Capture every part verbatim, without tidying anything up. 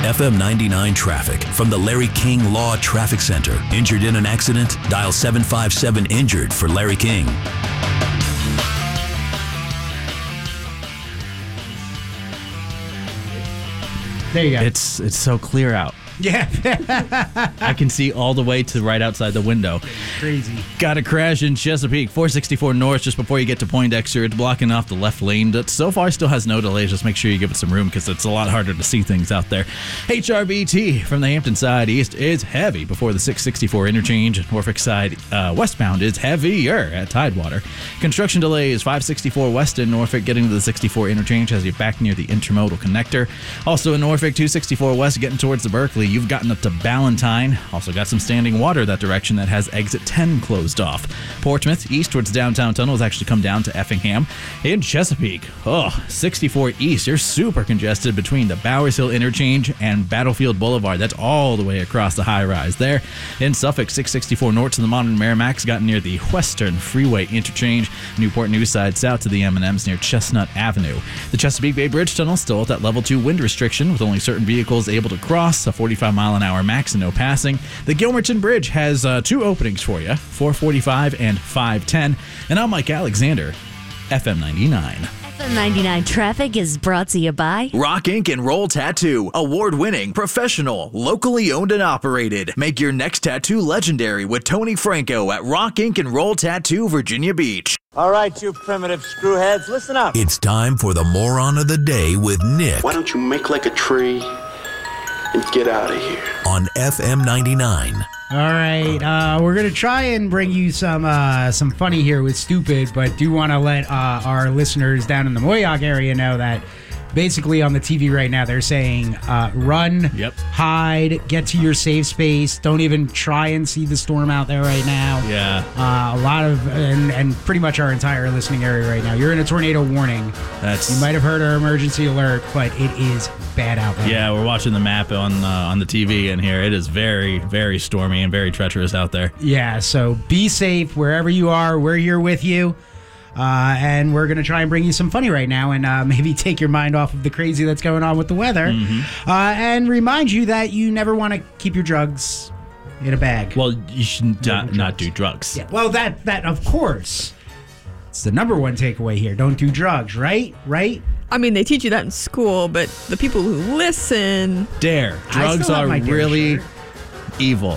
F M ninety-nine traffic from the Larry King Law Traffic Center. Injured in an accident? Dial seven five seven injured for Larry King. There you go. It's it's so clear out. Yeah. I can see all the way to right outside the window. Crazy. Got a crash in Chesapeake, four sixty-four North, just before you get to Poindexter. It's blocking off the left lane. But so far, still has no delays. Just make sure you give it some room because it's a lot harder to see things out there. H R B T from the Hampton side east is heavy before the six sixty-four interchange. Norfolk side uh, westbound is heavier at Tidewater. Construction delays, five sixty-four west in Norfolk, getting to the sixty-four interchange as you're back near the intermodal connector. Also in Norfolk, two sixty-four west, getting towards the Berkeley. You've gotten up to Ballantyne. Also got some standing water that direction that has exit ten closed off. Portsmouth, east towards downtown tunnel, has actually come down to Effingham. In Chesapeake, oh, sixty-four east, you're super congested between the Bowers Hill interchange and Battlefield Boulevard. That's all the way across the high rise there. In Suffolk, six sixty-four north to the modern Merrimack's got near the Western Freeway interchange. Newport News side south to the M and M's near Chestnut Avenue. The Chesapeake Bay Bridge Tunnel still at that level two wind restriction with only certain vehicles able to cross, a forty-five mile an hour max and no passing. The Gilmerton Bridge has uh, two openings for you, four forty-five and five ten. And I'm Mike Alexander, F M ninety-nine. F M ninety-nine traffic is brought to you by Rock Ink and Roll Tattoo. Award-winning, professional, locally owned and operated. Make your next tattoo legendary with Tony Franco at Rock Ink and Roll Tattoo, Virginia Beach. All right, you primitive screwheads, listen up. It's time for the Moron of the Day with Nick. Why don't you make like a tree and get out of here? On F M ninety-nine. All right, uh, we're going to try and bring you some uh, some funny here with Stupid, but do want to let uh, our listeners down in the Moyock area know that basically on the T V right now, they're saying uh, run, Yep. hide, get to your safe space. Don't even try and see the storm out there right now. Yeah. Uh, a lot of, and, and pretty much our entire listening area right now. You're in a tornado warning. That's You might have heard our emergency alert, but it is bad out there. Yeah, we're watching the map on uh, on the T V in here. It is very, very stormy and very treacherous out there. Yeah, so be safe wherever you are. We're here with you. Uh, and we're going to try and bring you some funny right now and uh, maybe take your mind off of the crazy that's going on with the weather. Mm-hmm. Uh, and remind you that you never want to keep your drugs in a bag. Well, you should No not, drugs. not do drugs. Yeah, well, that, that of course, it's the number one takeaway here. Don't do drugs, right? Right? I mean, they teach you that in school, but the people who listen... Dare. I Drugs still have are my Dare really shirt. evil.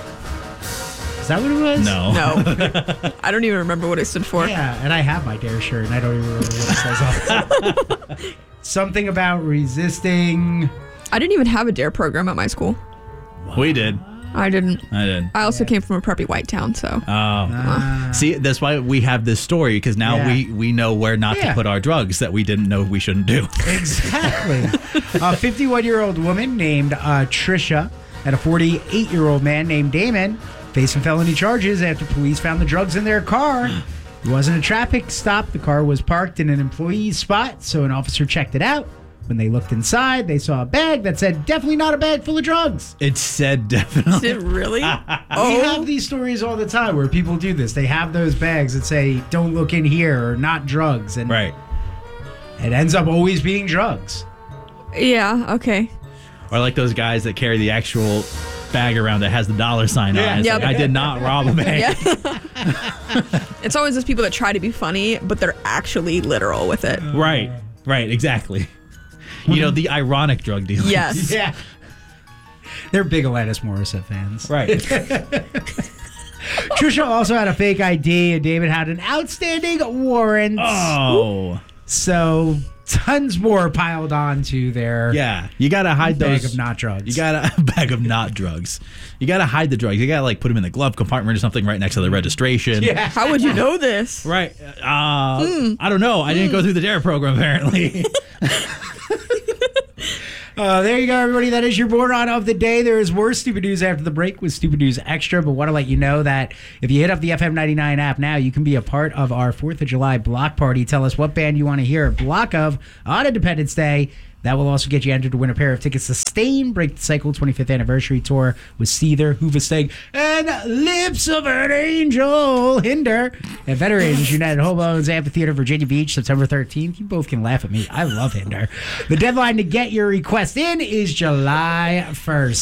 Is that what it was? No. No. I don't even remember what it stood for. Yeah, and I have my Dare shirt, and I don't even remember what it says. Something about resisting. I didn't even have a DARE program at my school. We did. I didn't. I did. I also came from a preppy white town, so... Oh. See, that's why we have this story, because now Yeah. we, we know where not Yeah. to put our drugs that we didn't know we shouldn't do. Exactly. A fifty-one-year-old woman named uh, Trisha and a forty-eight-year-old man named Damon facing felony charges after police found the drugs in their car. It wasn't a traffic stop. The car was parked in an employee's spot, so an officer checked it out. When they looked inside, they saw a bag that said, definitely not a bag full of drugs. It said definitely. Did it really? We Oh, have these stories all the time where people do this. They have those bags that say, don't look in here, or not drugs. And Right. it ends up always being drugs. yeah, okay. Or like those guys that carry the actual bag around that has the dollar sign on it. It's Yep. like, I did not rob a bank. Yeah. It's always those people that try to be funny, but they're actually literal with it. Right. Right. Exactly. You know, the ironic drug dealers. Yes. Yeah. They're big Alanis Morissette fans. Right. Trisha also had a fake I D, and David had an outstanding warrant. Oh. So tons more piled on to their Yeah. You got to hide bag those. of not drugs. You got a bag of not drugs. You got to hide the drugs. You got to like put them in the glove compartment or something right next to the registration. Yeah. How would you know this? Right. Uh, I don't know. I didn't go through the DARE program, apparently. Uh, there you go, everybody. That is your moron of the day. There is more Stupid News after the break with Stupid News Extra, but want to let you know that if you hit up the F M ninety-nine app now, you can be a part of our fourth of July block party. Tell us what band you want to hear a block of on Independence Day. That will also get you entered to win a pair of tickets to Stain, Break the Cycle twenty-fifth Anniversary Tour with Seether, Hooversteg, and Lips of an Angel Hinder at Veterans United Hobo's Amphitheater, Virginia Beach, September thirteenth. You both can laugh at me. I love Hinder. The deadline to get your request in is July first.